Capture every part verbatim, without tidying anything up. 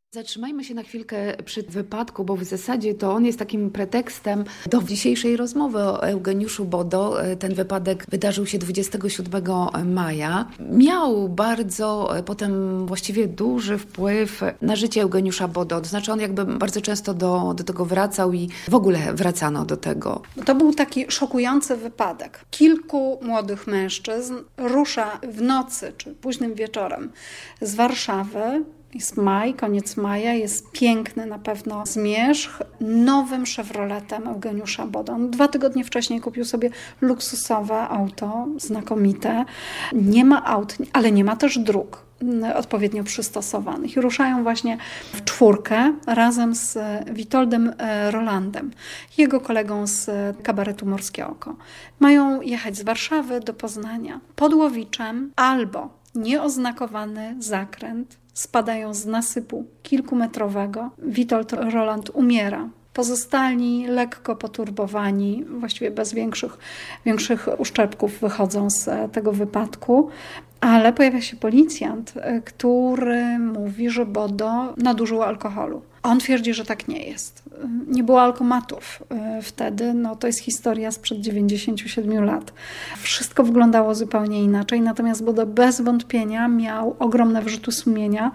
Zatrzymajmy się na chwilkę przy wypadku, bo w zasadzie to on jest takim pretekstem do dzisiejszej rozmowy o Eugeniuszu Bodo. Ten wypadek wydarzył się dwudziestego siódmego maja. Miał bardzo potem właściwie duży wpływ na życie Eugeniusza Bodo. To znaczy on jakby bardzo często do, do tego wracał i w ogóle wracano do tego. To był taki szokujący wypadek. Kilku młodych mężczyzn rusza w nocy czy późnym wieczorem z Warszawy. Jest maj, koniec maja, jest piękny na pewno zmierzch nowym Chevroletem Eugeniusza Bodo. On dwa tygodnie wcześniej kupił sobie luksusowe auto, znakomite. Nie ma aut, ale nie ma też dróg odpowiednio przystosowanych. I ruszają właśnie w czwórkę razem z Witoldem Rolandem, jego kolegą z kabaretu Morskie Oko. Mają jechać z Warszawy do Poznania. Pod Łowiczem albo nieoznakowany zakręt, spadają z nasypu kilkumetrowego. Witold Roland umiera. Pozostali lekko poturbowani, właściwie bez większych, większych uszczerbków wychodzą z tego wypadku, ale pojawia się policjant, który mówi, że Bodo nadużył alkoholu. On twierdzi, że tak nie jest. Nie było alkomatów wtedy, no to jest historia sprzed dziewięćdziesięciu siedmiu lat. Wszystko wyglądało zupełnie inaczej, natomiast Bodo bez wątpienia miał ogromne wyrzuty sumienia,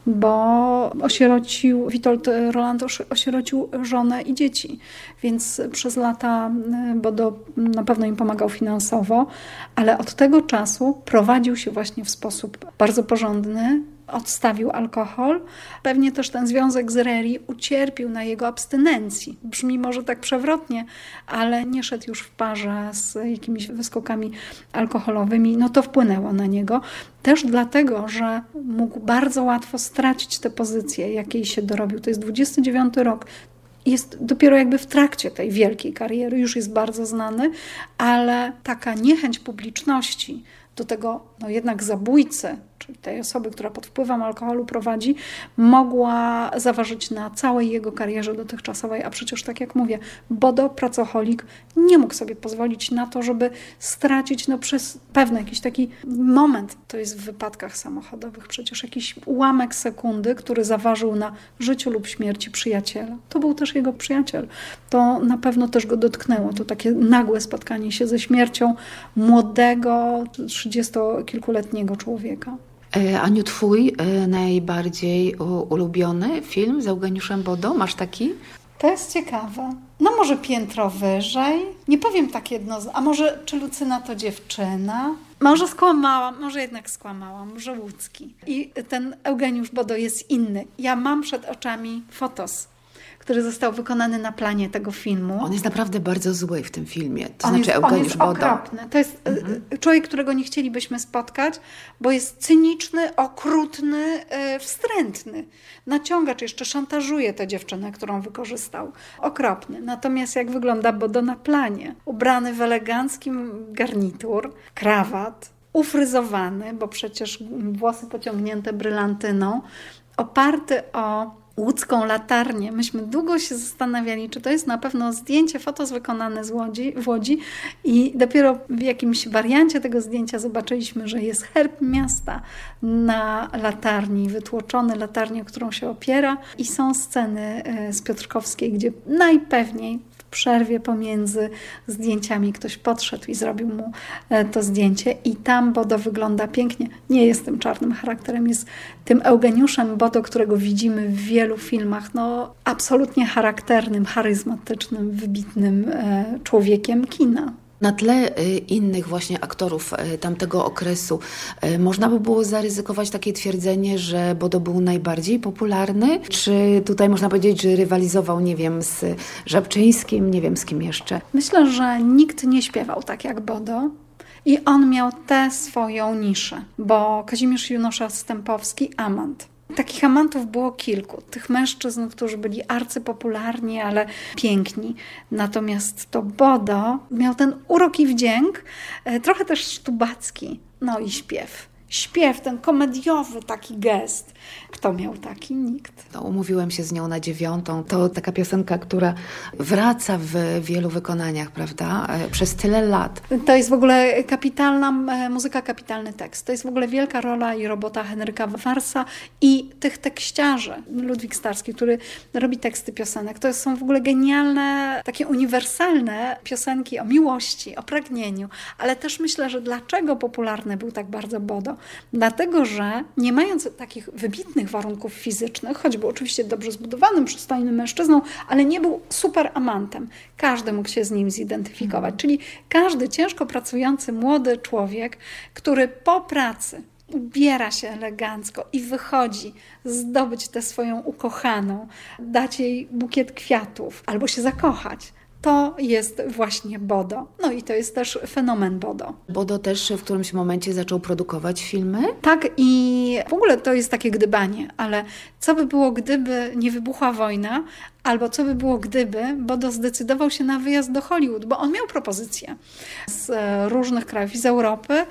bo osierocił, Witold Roland osierocił żonę i dzieci, więc przez lata Bodo na pewno im pomagał finansowo, ale od tego czasu prowadził się właśnie w sposób bardzo porządny, odstawił alkohol. Pewnie też ten związek z Reri ucierpił na jego abstynencji. Brzmi może tak przewrotnie, ale nie szedł już w parze z jakimiś wyskokami alkoholowymi. No to wpłynęło na niego. Też dlatego, że mógł bardzo łatwo stracić tę pozycję, jakiej się dorobił. To jest dwudziesty dziewiąty rok. Jest dopiero jakby w trakcie tej wielkiej kariery, już jest bardzo znany, ale taka niechęć publiczności do tego no jednak zabójcy, czyli tej osoby, która pod wpływem alkoholu prowadzi, mogła zaważyć na całej jego karierze dotychczasowej, a przecież tak jak mówię, Bodo, pracoholik, nie mógł sobie pozwolić na to, żeby stracić no, przez pewny jakiś taki moment, to jest w wypadkach samochodowych, przecież jakiś ułamek sekundy, który zaważył na życiu lub śmierci przyjaciela. To był też jego przyjaciel. To na pewno też go dotknęło. To takie nagłe spotkanie się ze śmiercią młodego, trzydziestokilkuletniego człowieka. Aniu, twój najbardziej ulubiony film z Eugeniuszem Bodo? Masz taki? To jest ciekawe. No może Piętro wyżej. Nie powiem tak jedno, a może czy Lucyna to dziewczyna? Może skłamałam, może jednak skłamałam, może Łódzki. I ten Eugeniusz Bodo jest inny. Ja mam przed oczami Fotos, który został wykonany na planie tego filmu. On jest naprawdę bardzo zły w tym filmie. To on znaczy jest, Eugeniusz on jest Bodo. okropny. To jest mhm. człowiek, którego nie chcielibyśmy spotkać, bo jest cyniczny, okrutny, wstrętny. Naciągacz, jeszcze szantażuje tę dziewczynę, którą wykorzystał. Okropny. Natomiast jak wygląda Bodo na planie? Ubrany w eleganckim garnitur, krawat, ufryzowany, bo przecież włosy pociągnięte brylantyną, oparty o łódzką latarnię. Myśmy długo się zastanawiali, czy to jest na pewno zdjęcie, fotos wykonane z Łodzi, w Łodzi i dopiero w jakimś wariancie tego zdjęcia zobaczyliśmy, że jest herb miasta na latarni, wytłoczony latarnią, o którą się opiera i są sceny z Piotrkowskiej, gdzie najpewniej w przerwie pomiędzy zdjęciami ktoś podszedł i zrobił mu to zdjęcie i tam Bodo wygląda pięknie. Nie jest tym czarnym charakterem, jest tym Eugeniuszem Bodo, którego widzimy w wielu filmach, no absolutnie charakternym, charyzmatycznym, wybitnym człowiekiem kina. Na tle innych właśnie aktorów tamtego okresu można by było zaryzykować takie twierdzenie, że Bodo był najbardziej popularny? Czy tutaj można powiedzieć, że rywalizował, nie wiem, z Żabczyńskim, nie wiem z kim jeszcze? Myślę, że nikt nie śpiewał tak jak Bodo. I on miał tę swoją niszę, bo Kazimierz Junosza-Stępowski, amant. Takich amantów było kilku. Tych mężczyzn, którzy byli arcypopularni, ale piękni. Natomiast to Bodo miał ten urok i wdzięk, trochę też sztubacki. No i śpiew. śpiew, ten komediowy taki gest. Kto miał taki? Nikt. No, umówiłem się z nią na dziewiątą. To taka piosenka, która wraca w wielu wykonaniach, prawda? Przez tyle lat. To jest w ogóle kapitalna muzyka, kapitalny tekst. To jest w ogóle wielka rola i robota Henryka Warsa i tych tekściarzy. Ludwik Starski, który robi teksty piosenek. To są w ogóle genialne, takie uniwersalne piosenki o miłości, o pragnieniu. Ale też myślę, że dlaczego popularny był tak bardzo Bodo? Dlatego, że nie mając takich wybitnych warunków fizycznych, choć był oczywiście dobrze zbudowanym, przystojnym mężczyzną, ale nie był super amantem. Każdy mógł się z nim zidentyfikować. Czyli każdy ciężko pracujący młody człowiek, który po pracy ubiera się elegancko i wychodzi zdobyć tę swoją ukochaną, dać jej bukiet kwiatów albo się zakochać. To jest właśnie Bodo. No i to jest też fenomen Bodo. Bodo też w którymś momencie zaczął produkować filmy? Tak i w ogóle to jest takie gdybanie, ale co by było, gdyby nie wybuchła wojna, albo co by było, gdyby Bodo zdecydował się na wyjazd do Hollywood, bo on miał propozycje z różnych krajów i z Europy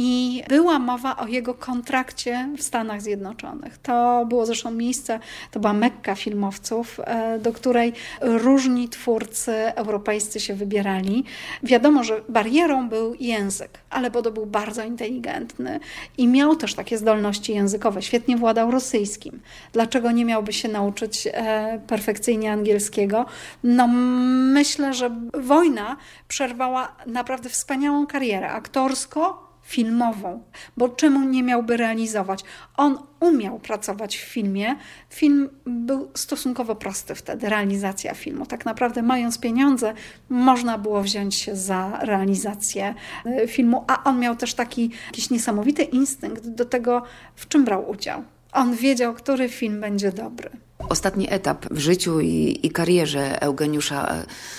i była mowa o jego kontrakcie w Stanach Zjednoczonych. To było zresztą miejsce, to była Mekka filmowców, do której różni twórcy europejscy się wybierali. Wiadomo, że barierą był język, ale Bodo był bardzo inteligentny i miał też takie zdolności językowe. Świetnie władał rosyjskim. Dlaczego nie miałby się nauczyć perfekcyjnie angielskiego? No myślę, że wojna przerwała naprawdę wspaniałą karierę aktorsko-filmową, bo czemu nie miałby realizować? On umiał pracować w filmie. Film był stosunkowo prosty wtedy, realizacja filmu. Tak naprawdę mając pieniądze, można było wziąć się za realizację filmu, a on miał też taki jakiś niesamowity instynkt do tego, w czym brał udział. On wiedział, który film będzie dobry. Ostatni etap w życiu i, i karierze Eugeniusza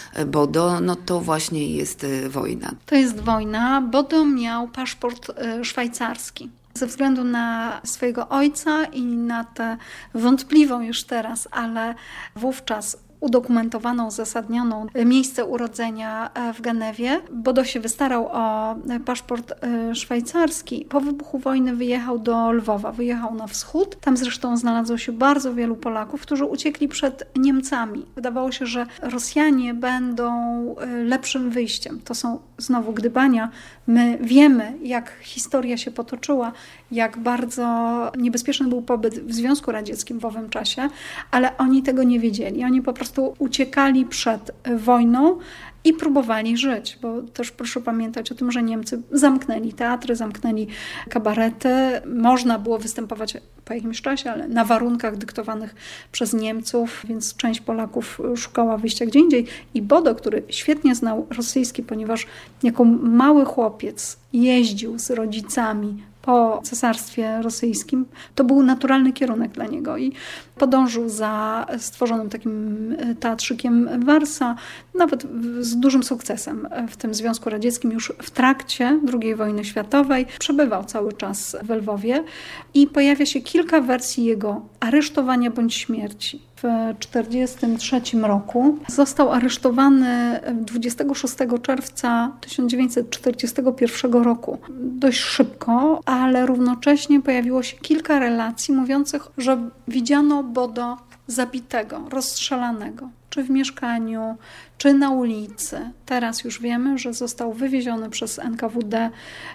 Bodo, no to właśnie jest wojna. To jest wojna. Bodo miał paszport szwajcarski. Ze względu na swojego ojca i na tę wątpliwą już teraz, ale wówczas udokumentowaną, uzasadnioną miejsce urodzenia w Genewie. Bodo się wystarał o paszport szwajcarski. Po wybuchu wojny wyjechał do Lwowa, wyjechał na wschód. Tam zresztą znalazło się bardzo wielu Polaków, którzy uciekli przed Niemcami. Wydawało się, że Rosjanie będą lepszym wyjściem. To są znowu gdybania. My wiemy, jak historia się potoczyła, jak bardzo niebezpieczny był pobyt w Związku Radzieckim w owym czasie, ale oni tego nie wiedzieli. Oni po prostu uciekali przed wojną i próbowali żyć, bo też proszę pamiętać o tym, że Niemcy zamknęli teatry, zamknęli kabarety. Można było występować po jakimś czasie, ale na warunkach dyktowanych przez Niemców, więc część Polaków szukała wyjścia gdzie indziej. I Bodo, który świetnie znał rosyjski, ponieważ jako mały chłopiec jeździł z rodzicami po Cesarstwie Rosyjskim, to był naturalny kierunek dla niego i podążył za stworzonym takim teatrzykiem Warsa, nawet z dużym sukcesem w tym Związku Radzieckim już w trakcie drugiej wojny światowej. Przebywał cały czas w Lwowie i pojawia się kilka wersji jego aresztowania bądź śmierci. W tysiąc dziewięćset czterdziestym trzecim roku został aresztowany dwudziestego szóstego czerwca tysiąc dziewięćset czterdziestego pierwszego roku. Dość szybko, ale równocześnie pojawiło się kilka relacji mówiących, że widziano Bodo zabitego, rozstrzelanego, czy w mieszkaniu, czy na ulicy. Teraz już wiemy, że został wywieziony przez N K W D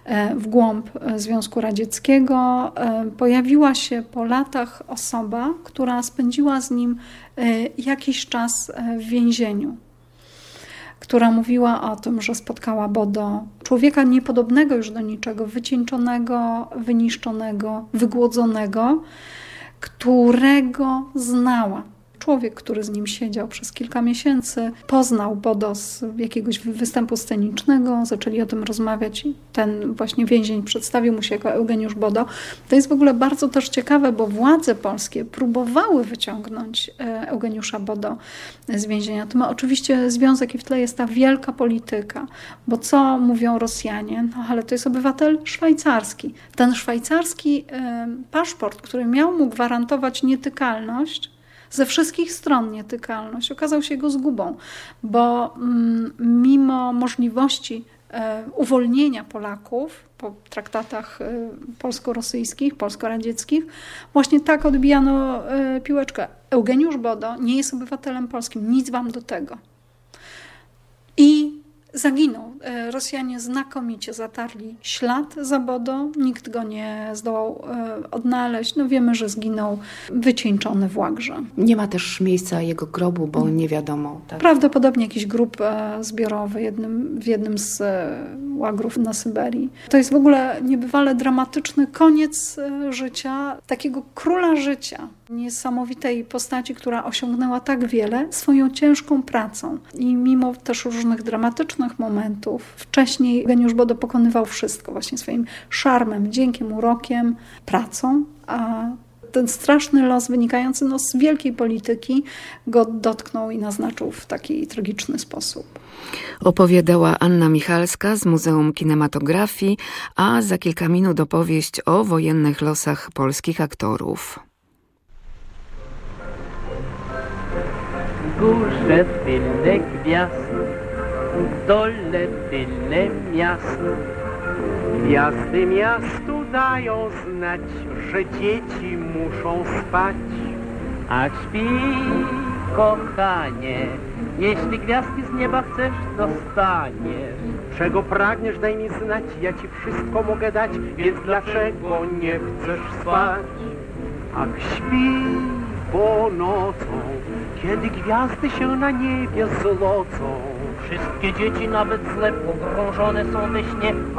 w głąb Związku Radzieckiego. Pojawiła się po latach osoba, która spędziła z nim jakiś czas w więzieniu, która mówiła o tym, że spotkała Bodo, człowieka niepodobnego już do niczego, wycieńczonego, wyniszczonego, wygłodzonego, którego znała. Człowiek, który z nim siedział przez kilka miesięcy, poznał Bodo z jakiegoś występu scenicznego, zaczęli o tym rozmawiać i ten właśnie więzień przedstawił mu się jako Eugeniusz Bodo. To jest w ogóle bardzo też ciekawe, bo władze polskie próbowały wyciągnąć Eugeniusza Bodo z więzienia. To ma oczywiście związek i w tle jest ta wielka polityka, bo co mówią Rosjanie? No ale to jest obywatel szwajcarski. Ten szwajcarski paszport, który miał mu gwarantować nietykalność, ze wszystkich stron nietykalność, okazał się jego zgubą, bo mm, mimo możliwości uwolnienia Polaków po traktatach polsko-rosyjskich, polsko-radzieckich, właśnie tak odbijano piłeczkę. Eugeniusz Bodo nie jest obywatelem polskim, nic wam do tego. I zaginął. Rosjanie znakomicie zatarli ślad za Bodo, nikt go nie zdołał odnaleźć. No wiemy, że zginął wycieńczony w Łagrze. Nie ma też miejsca jego grobu, bo nie wiadomo. Tak? Prawdopodobnie jakiś grób zbiorowy jednym, w jednym z łagrów na Syberii. To jest w ogóle niebywale dramatyczny koniec życia takiego króla życia. Niesamowitej postaci, która osiągnęła tak wiele swoją ciężką pracą. I mimo też różnych dramatycznych momentów, wcześniej Eugeniusz Bodo pokonywał wszystko właśnie swoim szarmem, wdziękiem, urokiem, pracą, a ten straszny los wynikający no, z wielkiej polityki go dotknął i naznaczył w taki tragiczny sposób. Opowiadała Anna Michalska z Muzeum Kinematografii, a za kilka minut opowieść o wojennych losach polskich aktorów. W górze tyle gwiazd, w dole tyle miast. Gwiazdy miastu dają znać, że dzieci muszą spać. Ach, śpi, kochanie, jeśli gwiazdki z nieba chcesz, dostaniesz. Czego pragniesz, daj mi znać, ja ci wszystko mogę dać, więc dlaczego nie chcesz spać? Ach, śpi, bo nocą, kiedy gwiazdy się na niebie zlocą, wszystkie dzieci, nawet zle, pogrążone są we śnie.